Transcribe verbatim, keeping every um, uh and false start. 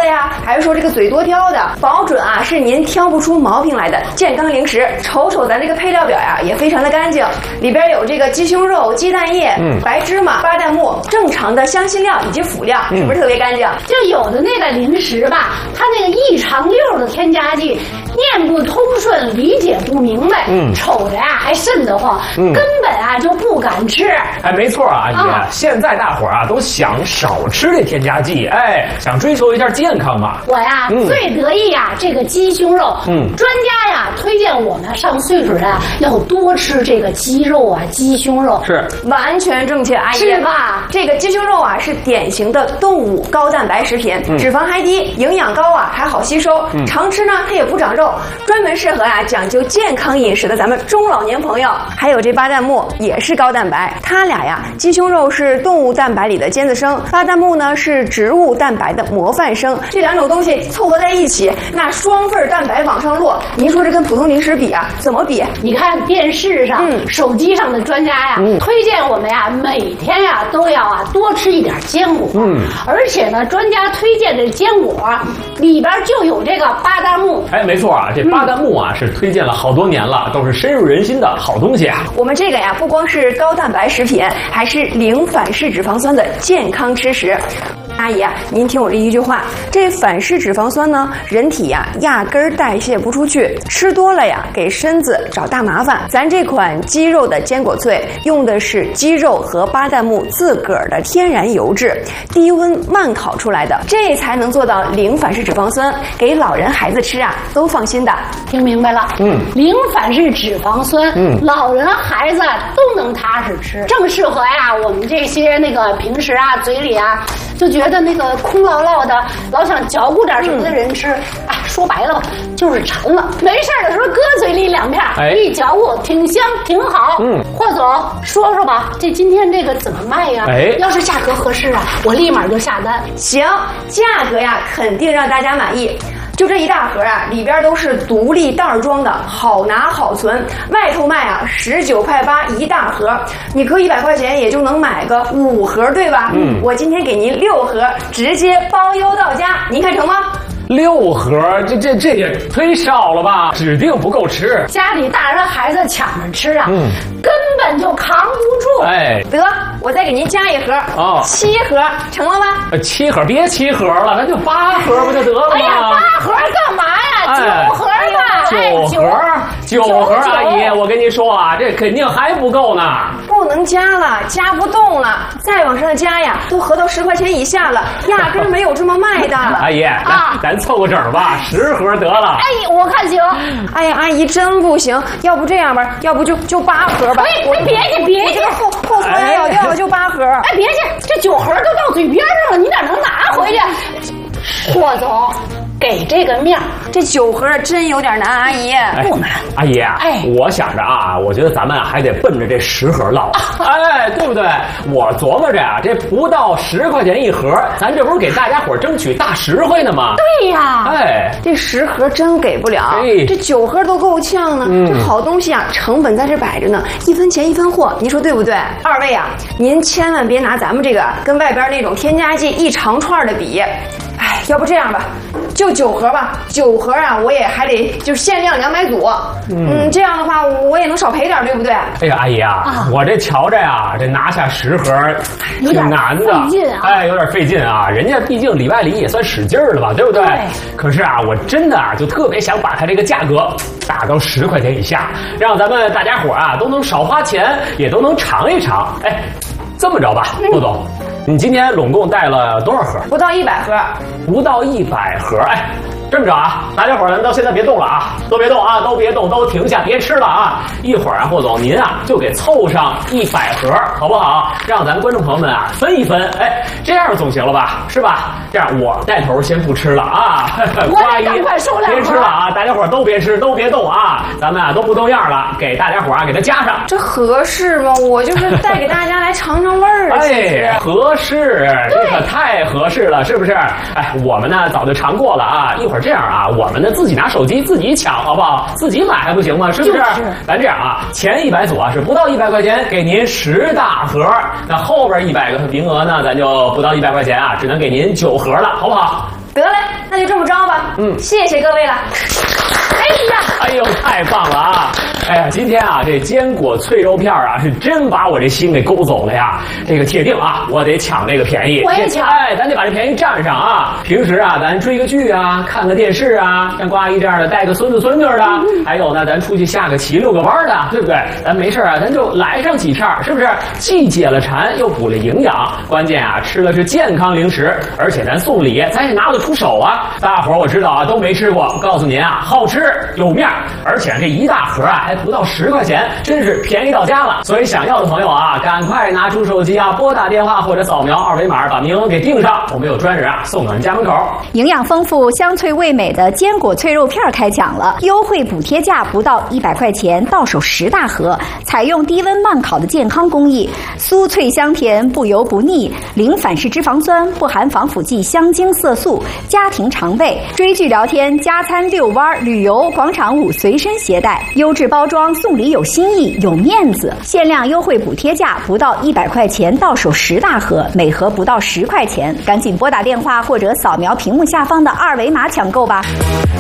呀，还是说这个嘴多挑的，保准啊是您挑不出毛病来的健康零食。瞅瞅咱这个配料表呀，也非常的干净，里边有这个鸡胸肉、鸡蛋液、嗯、白芝麻、巴旦木、正常的香辛料以及辅料，是不是特别干净？ 就有的那个零食吧，它那个一长溜的添加剂，念不通顺，理解不明白，嗯，瞅着呀还瘆得慌，嗯、根本啊就不敢吃。 哎，没错啊，阿姨，啊、现在大伙儿啊都想少吃这添加剂，哎，想追求一下健康嘛。 我呀、嗯、最得意呀这个鸡胸肉，嗯，专家呀推荐我们上岁数的要多吃这个鸡肉啊，鸡胸肉是完全正确，阿姨是吧？ 这个鸡胸肉啊是典型的动物高蛋白食品，嗯、脂肪还低，营养高啊，还好吸收，嗯、常吃呢它也不长肉，专门适合啊讲究健康饮食的咱们中老年朋友。还有这巴旦木也是高蛋白，它俩呀，鸡胸肉是动物蛋白里的尖子生，巴旦木呢是植物蛋白的模范生，这两种东西凑合在一起，那双份蛋白往上落，您说这跟普通零食比啊，怎么比？ 你看电视上、嗯、手机上的专家呀，嗯、推荐我们呀每天呀都要啊多吃一点坚果，嗯，而且呢，专家推荐的坚果里边就有这个巴旦木。 哎，没错啊，这巴旦木啊、嗯、是推荐了好多年了，都是深入人心的好东西啊。 我们这个呀，不光是高蛋白食品，还是零反式脂肪酸的健康吃食。阿姨啊，您听我这一句话，这反式脂肪酸呢，人体呀压根儿代谢不出去，吃多了呀给身子找大麻烦。咱这款鸡肉的坚果脆用的是鸡肉和巴旦木自个儿的天然油脂，低温慢烤出来的，这才能做到零反式脂肪酸，给老人孩子吃啊都放心的。 听明白了？嗯，零反式脂肪酸，嗯，老人孩子都能踏实吃，正适合呀我们这些那个平时啊嘴里啊就觉得那个空落落的，老想嚼咕点什么的人吃，哎、嗯，说白了吧，就是馋了。没事的时候搁嘴里两片，哎、一嚼咕挺香挺好。嗯，霍总说说吧，这今天这个怎么卖呀？哎，要是价格合适啊，我立马就下单。 行，价格呀肯定让大家满意。就这一大盒啊，里边都是独立袋装的，好拿好存。外头卖啊十九块八一大盒，你搁一百块钱也就能买个五盒，对吧？嗯，我今天给您六盒，直接包邮到家，您看成吗？ 六盒，这这这也忒少了吧？指定不够吃。 家里大人孩子抢着吃啊，嗯，根本就扛不住。 哎， 得，我再给您加一盒，哦，七盒，成了吗？ 呃，七盒别七盒了，那就八盒不就得了吗？ 哎呀，八盒干嘛呀？哎、九盒吧。 九盒，九盒，阿姨，我跟您说啊，这肯定还不够呢。 不能加了，加不动了，再往上加呀，都合到十块钱以下了，压根儿没有这么卖的。 阿姨，啊，咱凑个整儿吧，十盒得了。 哎，我看行。 哎呀，阿姨真不行，要不这样吧，要不就就八盒吧。 哎，别去，别去， 后后槽牙咬掉了，就八盒。 哎，别去，这九盒都到嘴边上了，你哪能拿回去？霍总。给这个面， 这九盒真有点难，阿姨。 不难， 阿姨啊，哎，我想着啊，我觉得咱们还得奔着这十盒唠，哎，对不对？我琢磨着啊，这不到十块钱一盒，咱这不是给大家伙争取大实惠呢吗？ 对呀， 哎，这十盒真给不了，哎、这九盒都够呛呢。嗯、这好东西啊，成本在这摆着呢，一分钱一分货，您说对不对？二位啊，您千万别拿咱们这个跟外边那种添加剂一长串的比。哎，要不这样吧，就九盒吧。九盒啊，我也还得就是限量两百组。嗯, 嗯，这样的话我也能少赔点，对不对？ 哎呀，阿姨啊，啊我这瞧着呀，这拿下十盒挺难的， 费劲啊， 哎，有点费劲啊。人家毕竟里外里也算使劲儿了吧，对不对？对。可是啊，我真的啊，就特别想把它这个价格打到十块钱以下，让咱们大家伙啊都能少花钱，也都能尝一尝。哎，这么着吧，陆总。你今天拢共带了多少盒？ 不到一百盒。 不到一百盒，哎，这么着啊，大家伙儿咱到现在别动了啊，都别动啊，都别动，都停下，别吃了啊！一会儿啊，霍总您啊就给凑上一百盒，好不好？让咱观众朋友们啊分一分，哎，这样总行了吧？是吧？这样我带头先不吃了啊， 我赶快收两盒， 别吃了啊！大家伙儿都别吃，都别动啊！咱们啊都不动样了，给大家伙儿啊给它加上， 这合适吗？我就是带给大家来尝尝味儿的。 哎，合适，这可太合适了，是不是？哎，我们呢早就尝过了啊，一会儿这样啊，我们呢自己拿手机自己抢，好不好？自己买还不行吗？是不是？就是、咱这样啊，前一百组啊是不到一百块钱，给您十大盒，那后边一百个名额呢，咱就不到一百块钱啊，只能给您九盒了，好不好？ 得嘞。 嗯， 谢谢各位了。哎呀， 哎呦，太棒了啊！哎呀，今天啊，这坚果脆肉片啊，是真把我这心给勾走了呀！这个铁定啊，我得抢这个便宜。 我也抢。 哎，咱得把这便宜占上啊！平时啊，咱追个剧啊，看个电视啊，像瓜姨这样的带个孙子孙女的，嗯、还有呢，咱出去下个棋、遛个弯的，对不对？咱没事啊，咱就来上几片，是不是？既解了馋，又补了营养。关键啊，吃的是健康零食，而且咱送礼，咱也拿得出手啊！大伙儿我知道啊，都没吃过，告诉您啊，好吃有面，而且这一大盒啊，还不到十块钱，真是便宜到家了。所以想要的朋友啊，赶快拿出手机啊，拨打电话或者扫描二维码，把名额给订上，我们有专人啊送到您家门口。 营养丰富、香脆味美的坚果脆肉片开抢了，优惠补贴价不到一百块钱，到手十大盒，采用低温慢烤的健康工艺，酥脆香甜，不油不腻，零反式脂肪酸，不含防腐剂、香精色素，家庭常备。追剧聊天、加餐遛弯、旅游、广场舞随身携带，优质包装，送礼有新意，有面子。限量优惠补贴价不到一百块钱，到手十大盒，每盒不到十块钱，赶紧拨打电话或者扫描屏幕下方的二维码抢购吧。